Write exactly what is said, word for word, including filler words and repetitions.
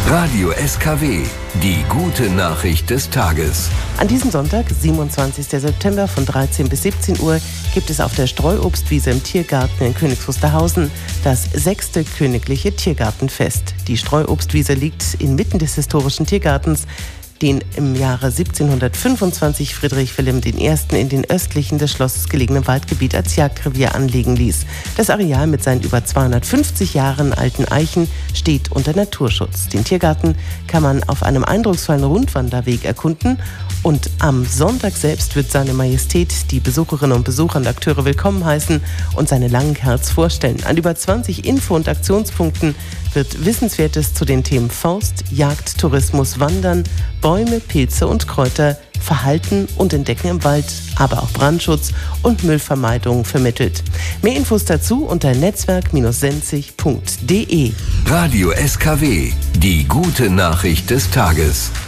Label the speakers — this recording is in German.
Speaker 1: Radio S K W, die gute Nachricht des Tages.
Speaker 2: An diesem Sonntag, siebenundzwanzigsten September von dreizehn bis siebzehn Uhr, gibt es auf der Streuobstwiese im Tiergarten in Königs Wusterhausen das sechste Königliche Tiergartenfest. Die Streuobstwiese liegt inmitten des historischen Tiergartens, den im Jahre siebzehnhundertfünfundzwanzig Friedrich Wilhelm der Erste in den östlichen des Schlosses gelegenen Waldgebiet als Jagdrevier anlegen ließ. Das Areal mit seinen über zweihundertfünfzig Jahren alten Eichen steht unter Naturschutz. Den Tiergarten kann man auf einem eindrucksvollen Rundwanderweg erkunden und am Sonntag selbst wird seine Majestät die Besucherinnen und Besucher und Akteure willkommen heißen und seine Langkerz vorstellen. An über zwanzig Info- und Aktionspunkten wird Wissenswertes zu den Themen Forst, Jagd, Tourismus, Wandern, Bäume, Pilze und Kräuter, Verhalten und Entdecken im Wald, aber auch Brandschutz und Müllvermeidung vermittelt. Mehr Infos dazu unter netzwerk senzig punkt de.
Speaker 1: Radio S K W, die gute Nachricht des Tages.